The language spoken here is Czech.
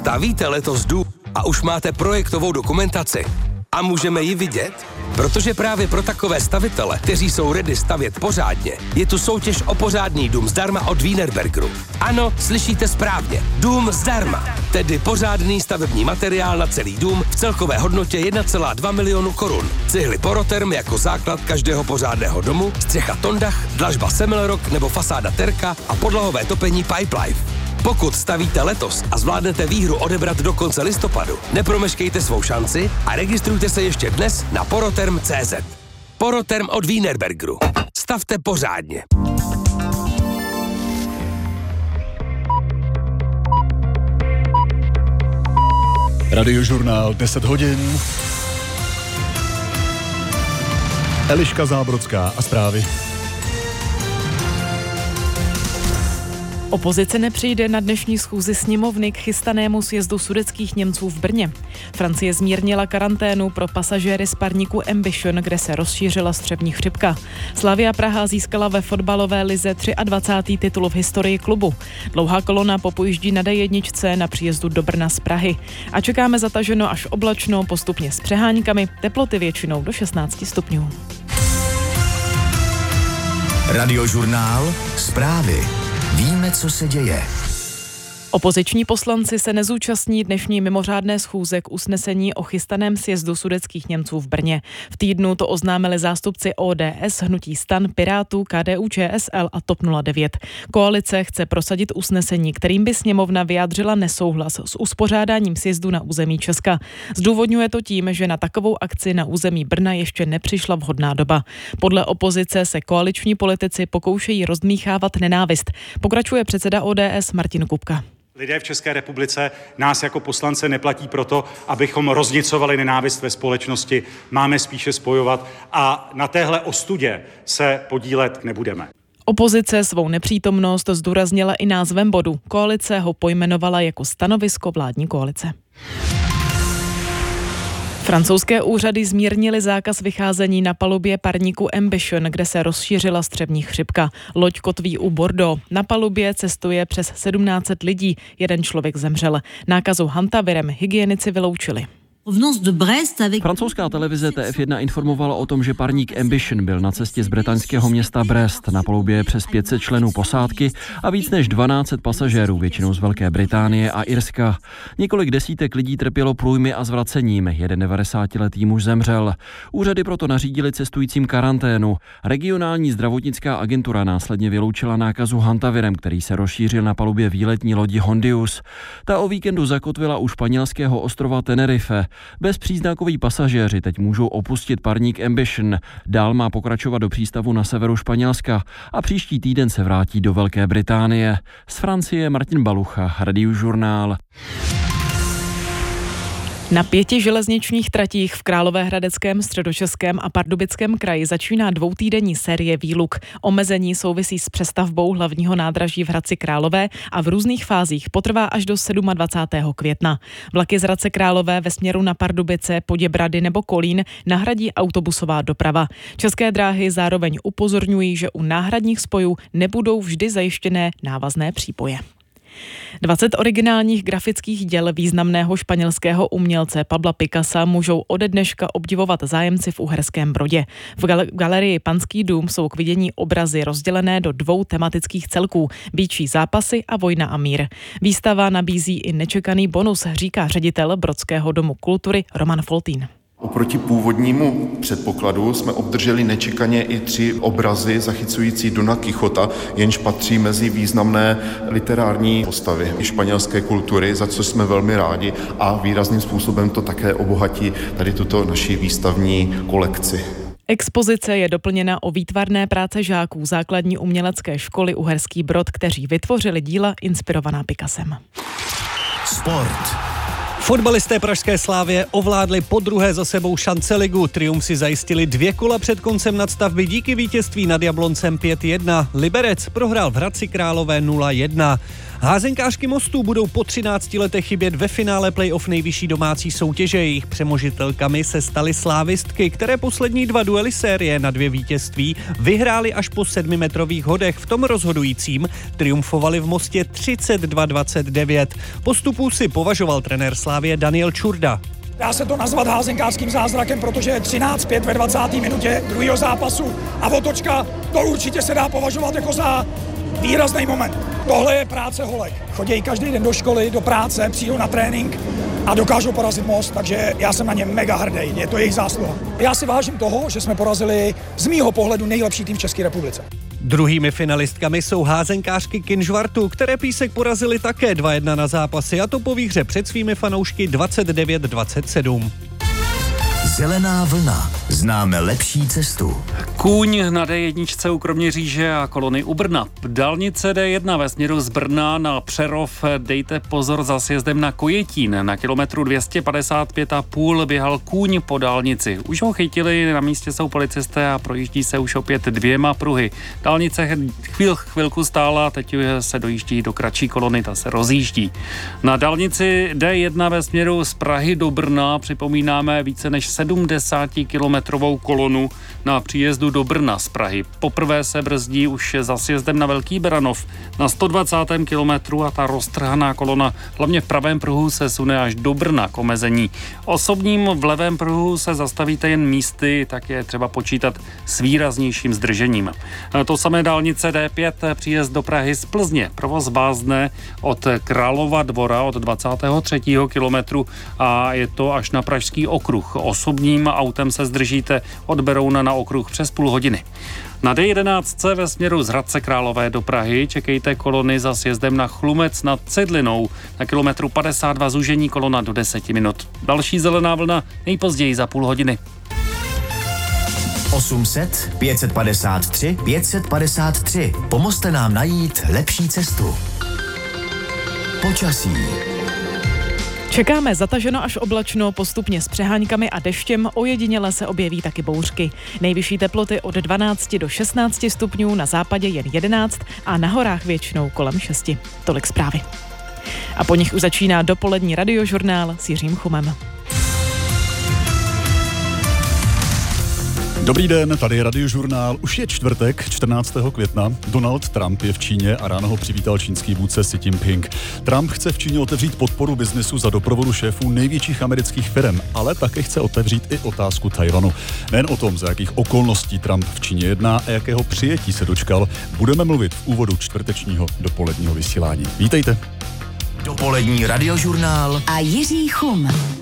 Stavíte letos dům a už máte projektovou dokumentaci a můžeme ji vidět? Protože právě pro takové stavitele, kteří jsou ready stavět pořádně, je tu soutěž o pořádný dům zdarma od Wienerbergeru. Ano, slyšíte správně. Dům zdarma. Tedy pořádný stavební materiál na celý dům v celkové hodnotě 1,2 milionu korun. Cihly Poroterm jako základ každého pořádného domu, střecha Tondach, dlažba Semmelrock nebo fasáda Terka a podlahové topení Pipelife. Pokud stavíte letos a zvládnete výhru odebrat do konce listopadu, nepromeškejte svou šanci a registrujte se ještě dnes na poroterm.cz. Poroterm od Wienerbergeru. Stavte pořádně. Radiožurnál 10 hodin. Eliška Zábrodská a zprávy. Opozice nepřijde na dnešní schůzi sněmovny k chystanému sjezdu sudetských Němců v Brně. Francie zmírnila karanténu pro pasažéry z parníku Ambition, kde se rozšířila střevní chřipka. Slavia Praha získala ve fotbalové lize 23. titul v historii klubu. Dlouhá kolona popojíždí na D1 na příjezdu do Brna z Prahy. A čekáme zataženo až oblačno, postupně s přeháňkami, teploty většinou do 16 stupňů. Radiožurnál zprávy. Víme, co se děje. Opoziční poslanci se nezúčastní dnešní mimořádné schůze k usnesení o chystaném sjezdu sudetských Němců v Brně. V týdnu to oznámili zástupci ODS, Hnutí STAN, Pirátů, KDU-ČSL a TOP 09. Koalice chce prosadit usnesení, kterým by sněmovna vyjádřila nesouhlas s uspořádáním sjezdu na území Česka. Zdůvodňuje to tím, že na takovou akci na území Brna ještě nepřišla vhodná doba. Podle opozice se koaliční politici pokoušejí rozdmýchávat nenávist. Pokračuje předseda ODS Martin Kupka. Lidé v České republice nás jako poslance neplatí proto, abychom roznicovali nenávist ve společnosti. Máme spíše spojovat a na téhle ostudě se podílet nebudeme. Opozice svou nepřítomnost zdůraznila i názvem bodu. Koalice ho pojmenovala jako stanovisko vládní koalice. Francouzské úřady zmírnily zákaz vycházení na palubě parníku Ambition, kde se rozšířila střevní chřipka. Loď kotví u Bordeaux. Na palubě cestuje přes 1700 lidí. Jeden člověk zemřel. Nákazu hantavirem hygienici vyloučili. Francouzská televize TF1 informovala o tom, že parník Ambition byl na cestě z bretaňského města Brest. Na palubě je přes 500 členů posádky a víc než 1200 pasažérů, většinou z Velké Británie a Irska. Několik desítek lidí trpělo průjmy a zvracením. Jeden 90letý muž zemřel. Úřady proto nařídili cestujícím karanténu. Regionální zdravotnická agentura následně vyloučila nákazu hantavirem, který se rozšířil na palubě výletní lodi Hondius. Ta o víkendu zakotvila u španělského ostrova Tenerife. Bezpříznakoví pasažéři teď můžou opustit parník Ambition. Dál má pokračovat do přístavu na severu Španělska a příští týden se vrátí do Velké Británie. Z Francie Martin Balucha, Radiožurnál. Na 5 železničních tratích v Královéhradeckém, Středočeském a Pardubickém kraji začíná dvoutýdenní série výluk. Omezení souvisí s přestavbou hlavního nádraží v Hradci Králové a v různých fázích potrvá až do 27. května. Vlaky z Hradce Králové ve směru na Pardubice, Poděbrady nebo Kolín nahradí autobusová doprava. České dráhy zároveň upozorňují, že u náhradních spojů nebudou vždy zajištěné návazné přípoje. 20 originálních grafických děl významného španělského umělce Pabla Picassa můžou ode dneška obdivovat zájemci v Uherském Brodě. V galerii Panský dům jsou k vidění obrazy rozdělené do 2 tematických celků: Býčí zápasy a Vojna a mír. Výstava nabízí i nečekaný bonus, říká ředitel Brodského domu kultury Roman Foltín. Oproti původnímu předpokladu jsme obdrželi nečekaně i 3 obrazy zachycující Dona Quixota, jenž patří mezi významné literární postavy španělské kultury, za co jsme velmi rádi a výrazným způsobem to také obohatí tady tuto naši výstavní kolekci. Expozice je doplněna o výtvarné práce žáků základní umělecké školy Uherský Brod, kteří vytvořili díla inspirovaná Picassem. Sport. Fotbalisté pražské Slavie ovládli podruhé za sebou šanceligu. Triumf si zajistili 2 kola před koncem nadstavby díky vítězství nad Jabloncem 5-1. Liberec prohrál v Hradci Králové 0-1. Házenkářky Mostu budou po 13 letech chybět ve finále playoff nejvyšší domácí soutěže. Jejich přemožitelkami se staly slávistky, které poslední 2 duely série na 2 vítězství vyhrály až po 7metrových hodech. V tom rozhodujícím triumfovali v Mostě 32-29. Postupů si považoval trenér Slávie Daniel Čurda. Dá se to nazvat házenkářským zázrakem, protože je 13-5 ve 20. minutě druhého zápasu a otočka, to určitě se dá považovat jako za výrazný moment. Tohle je práce holek. Chodí každý den do školy, do práce, přijdou na trénink a dokážou porazit Most, takže já jsem na ně mega hrdý, je to jejich zásluha. Já si vážím toho, že jsme porazili z mýho pohledu nejlepší tým v České republice. Druhými finalistkami jsou házenkářky Kynžvartu, které Písek porazili také 2-1 na zápasy, a to po výhře před svými fanoušky 29-27. Zelená vlna. Známe lepší cestu. Kůň na D1 u Kroměříže a kolony u Brna. Dálnice D1 ve směru z Brna na Přerov. Dejte pozor za sjezdem na Kojetín. Na kilometru 255,5 běhal kůň po dálnici. Už ho chytili, na místě jsou policisté a projíždí se už opět 2 pruhy. Dálnice chvilku stála, teď se dojíždí do kratší kolony, ta se rozjíždí. Na dálnici D1 ve směru z Prahy do Brna připomínáme více než 70kilometrovou kolonu na příjezdu do Brna z Prahy. Poprvé se brzdí už za sjezdem na Velký Beranov na 120. kilometru a ta roztrhaná kolona hlavně v pravém pruhu se sune až do Brna k omezení. Osobním v levém pruhu se zastavíte jen místy, tak je třeba počítat s výraznějším zdržením. To samé dálnice D5 příjezd do Prahy z Plzně. Provoz vázne od Králova Dvora od 23. kilometru a je to až na Pražský okruh. Osobním autem se zdržíte od Berouna na okruh přes půl hodiny. Na D11 ve směru z Hradce Králové do Prahy čekejte kolony za sjezdem na Chlumec nad Cidlinou. Na kilometru 52 zúžení kolona do 10 minut. Další zelená vlna nejpozději za půl hodiny. 800 553 553. Pomozte nám najít lepší cestu. Počasí. Čekáme zataženo až oblačno, postupně s přeháňkami a deštěm, ojediněle se objeví taky bouřky. Nejvyšší teploty od 12 do 16 stupňů, na západě jen 11 a na horách většinou kolem 6. Tolik zprávy. A po nich už začíná dopolední radiožurnál s Jiřím Chumem. Dobrý den, tady je Radiožurnál. Už je čtvrtek, 14. května. Donald Trump je v Číně a ráno ho přivítal čínský vůdce Xi Jinping. Trump chce v Číně otevřít podporu biznesu za doprovodu šéfů největších amerických firm, ale také chce otevřít i otázku Tchaj-wanu. Nejen o tom, za jakých okolností Trump v Číně jedná a jakého přijetí se dočkal, budeme mluvit v úvodu čtvrtečního dopoledního vysílání. Vítejte. Dopolední radiožurnál a Jiří Chum.